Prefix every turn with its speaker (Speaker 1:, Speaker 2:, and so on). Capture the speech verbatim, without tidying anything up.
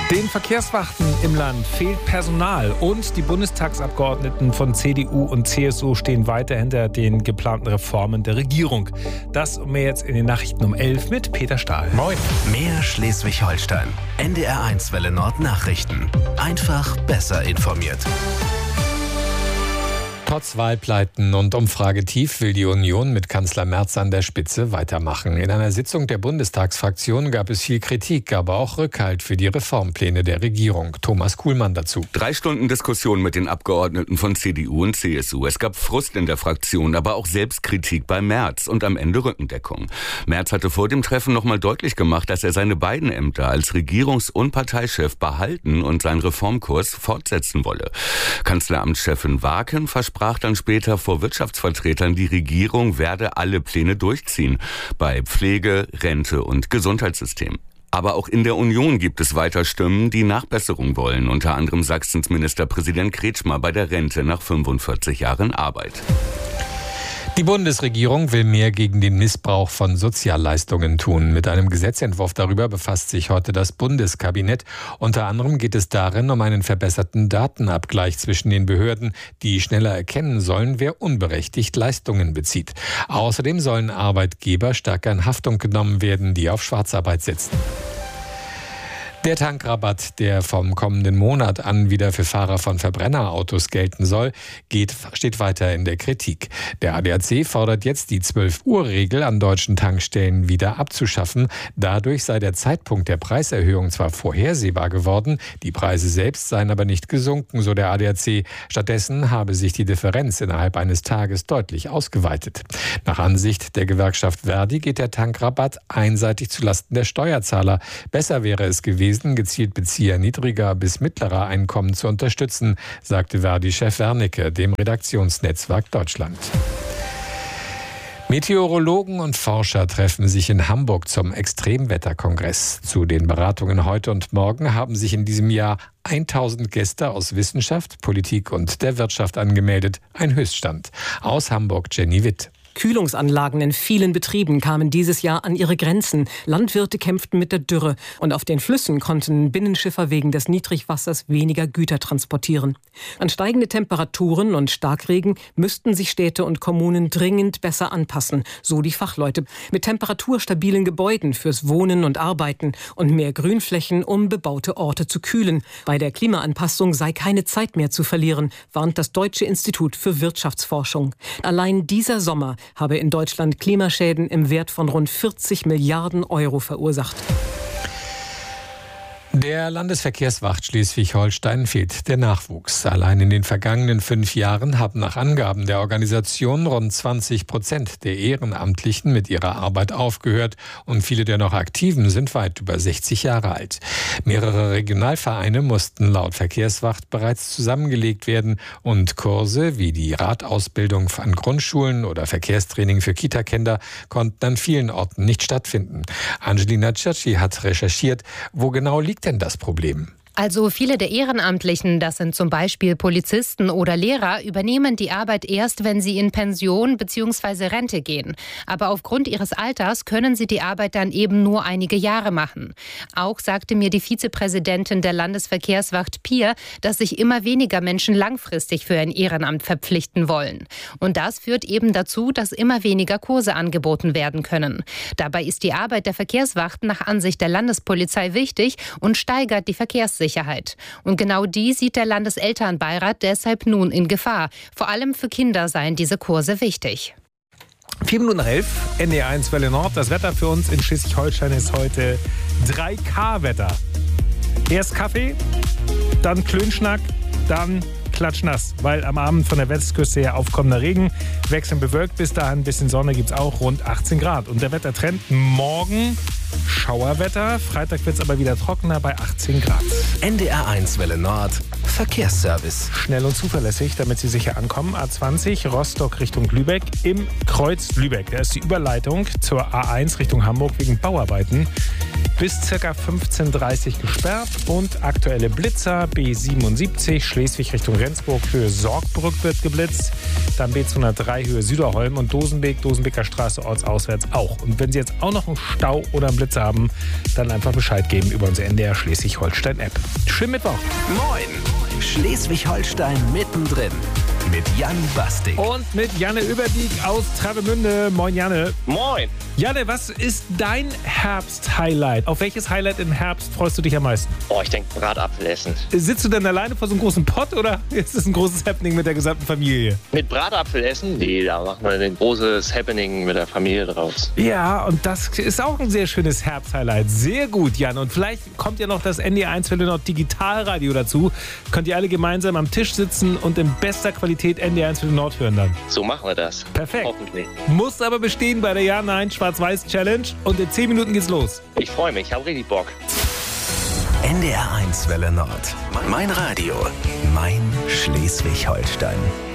Speaker 1: Den Verkehrswachten im Land fehlt Personal und die Bundestagsabgeordneten von C D U und C S U stehen weiter hinter den geplanten Reformen der Regierung. Das und mehr jetzt in den Nachrichten um elf mit Peter Stahl.
Speaker 2: Moin. Mehr Schleswig-Holstein. N D R eins Welle Nord Nachrichten. Einfach besser informiert.
Speaker 3: Trotz Wahlpleiten und Umfragetief will die Union mit Kanzler Merz an der Spitze weitermachen. In einer Sitzung der Bundestagsfraktion gab es viel Kritik, aber auch Rückhalt für die Reformpläne der Regierung. Thomas Kuhlmann dazu.
Speaker 4: Drei Stunden Diskussion mit den Abgeordneten von C D U und C S U. Es gab Frust in der Fraktion, aber auch Selbstkritik bei Merz und am Ende Rückendeckung. Merz hatte vor dem Treffen nochmal deutlich gemacht, dass er seine beiden Ämter als Regierungs- und Parteichef behalten und seinen Reformkurs fortsetzen wolle. Kanzleramtschefin Waken versprach sprach dann später vor Wirtschaftsvertretern, die Regierung werde alle Pläne durchziehen. Bei Pflege, Rente und Gesundheitssystem. Aber auch in der Union gibt es weiter Stimmen, die Nachbesserung wollen. Unter anderem Sachsens Ministerpräsident Kretschmer bei der Rente nach fünfundvierzig Jahren Arbeit.
Speaker 3: Die Bundesregierung will mehr gegen den Missbrauch von Sozialleistungen tun. Mit einem Gesetzentwurf darüber befasst sich heute das Bundeskabinett. Unter anderem geht es darin um einen verbesserten Datenabgleich zwischen den Behörden, die schneller erkennen sollen, wer unberechtigt Leistungen bezieht. Außerdem sollen Arbeitgeber stärker in Haftung genommen werden, die auf Schwarzarbeit setzen. Der Tankrabatt, der vom kommenden Monat an wieder für Fahrer von Verbrennerautos gelten soll, geht, steht weiter in der Kritik. Der A D A C fordert jetzt, die zwölf-Uhr-Regel an deutschen Tankstellen wieder abzuschaffen. Dadurch sei der Zeitpunkt der Preiserhöhung zwar vorhersehbar geworden, die Preise selbst seien aber nicht gesunken, so der A D A C. Stattdessen habe sich die Differenz innerhalb eines Tages deutlich ausgeweitet. Nach Ansicht der Gewerkschaft Verdi geht der Tankrabatt einseitig zulasten der Steuerzahler. Besser wäre es gewesen, gezielt Bezieher niedriger bis mittlerer Einkommen zu unterstützen, sagte Verdi-Chef Wernicke dem Redaktionsnetzwerk Deutschland. Meteorologen und Forscher treffen sich in Hamburg zum Extremwetterkongress. Zu den Beratungen heute und morgen haben sich in diesem Jahr tausend Gäste aus Wissenschaft, Politik und der Wirtschaft angemeldet. Ein Höchststand. Aus Hamburg Jenny Witt.
Speaker 5: Kühlungsanlagen in vielen Betrieben kamen dieses Jahr an ihre Grenzen. Landwirte kämpften mit der Dürre. Und auf den Flüssen konnten Binnenschiffer wegen des Niedrigwassers weniger Güter transportieren. An steigende Temperaturen und Starkregen müssten sich Städte und Kommunen dringend besser anpassen, so die Fachleute. Mit temperaturstabilen Gebäuden fürs Wohnen und Arbeiten und mehr Grünflächen, um bebaute Orte zu kühlen. Bei der Klimaanpassung sei keine Zeit mehr zu verlieren, warnt das Deutsche Institut für Wirtschaftsforschung. Allein dieser Sommer habe in Deutschland Klimaschäden im Wert von rund vierzig Milliarden Euro verursacht.
Speaker 3: Der Landesverkehrswacht Schleswig-Holstein fehlt der Nachwuchs. Allein in den vergangenen fünf Jahren haben nach Angaben der Organisation rund zwanzig Prozent der Ehrenamtlichen mit ihrer Arbeit aufgehört und viele der noch Aktiven sind weit über sechzig Jahre alt. Mehrere Regionalvereine mussten laut Verkehrswacht bereits zusammengelegt werden und Kurse wie die Radausbildung an Grundschulen oder Verkehrstraining für Kita-Kinder konnten an vielen Orten nicht stattfinden. Angelina Cerci hat recherchiert, wo genau liegt denn das Problem?
Speaker 6: Also viele der Ehrenamtlichen, das sind zum Beispiel Polizisten oder Lehrer, übernehmen die Arbeit erst, wenn sie in Pension bzw. Rente gehen. Aber aufgrund ihres Alters können sie die Arbeit dann eben nur einige Jahre machen. Auch sagte mir die Vizepräsidentin der Landesverkehrswacht Pier, dass sich immer weniger Menschen langfristig für ein Ehrenamt verpflichten wollen. Und das führt eben dazu, dass immer weniger Kurse angeboten werden können. Dabei ist die Arbeit der Verkehrswachten nach Ansicht der Landespolizei wichtig und steigert die Verkehrssicherheit. Sicherheit. Und genau die sieht der Landeselternbeirat deshalb nun in Gefahr. Vor allem für Kinder seien diese Kurse wichtig.
Speaker 1: Vier Minuten nach elf, N D R eins Welle Nord. Das Wetter für uns in Schleswig-Holstein ist heute drei K Wetter. Erst Kaffee, dann Klönschnack, dann klatschnass, weil am Abend von der Westküste her aufkommender Regen, wechselnd bewölkt, bis dahin ein bisschen Sonne gibt es auch, rund achtzehn Grad. Und der Wettertrend morgen Schauerwetter, Freitag wird es aber wieder trockener bei achtzehn Grad.
Speaker 2: N D R eins Welle Nord, Verkehrsservice.
Speaker 1: Schnell und zuverlässig, damit Sie sicher ankommen. A zwanzig Rostock Richtung Lübeck im Kreuz Lübeck. Da ist die Überleitung zur A eins Richtung Hamburg wegen Bauarbeiten. bis ca. fünfzehn Uhr dreißig gesperrt und aktuelle Blitzer B siebenundsiebzig Schleswig Richtung Rendsburg, Höhe Sorgbrück wird geblitzt, dann B zweihundertdrei Höhe Süderholm und Dosenbeek, Dosenbeker Straße ortsauswärts auch. Und wenn Sie jetzt auch noch einen Stau oder einen Blitzer haben, dann einfach Bescheid geben über unsere N D R Schleswig-Holstein-App. Schönen Mittwoch.
Speaker 2: Moin, Schleswig-Holstein mittendrin mit Jan Bastik.
Speaker 1: Und mit Janne Überdiek aus Travemünde. Moin Janne.
Speaker 7: Moin.
Speaker 1: Janne, was ist dein Herbst-Highlight? Auf welches Highlight im Herbst freust du dich am meisten?
Speaker 7: Oh, ich denke Bratapfel essen.
Speaker 1: Sitzt du denn alleine vor so einem großen Pott oder ist es ein großes Happening mit der gesamten Familie?
Speaker 7: Mit Bratapfel essen? Nee, da machen wir ein großes Happening mit der Familie draus.
Speaker 1: Ja, und das ist auch ein sehr schönes Herbst-Highlight. Sehr gut, Jan. Und vielleicht kommt ja noch das N D R eins Welle Nord Digitalradio dazu. Könnt ihr alle gemeinsam am Tisch sitzen und in bester Qualität N D R eins Welle Nord hören dann.
Speaker 7: So machen wir das.
Speaker 1: Perfekt.
Speaker 7: Hoffentlich.
Speaker 1: Muss aber bestehen bei der Ja-Nein Schwarz-Weiß-Challenge. Und in zehn Minuten geht's los.
Speaker 7: Ich freue mich, ich habe richtig Bock.
Speaker 2: N D R eins Welle Nord. Mein Radio. Mein Schleswig-Holstein.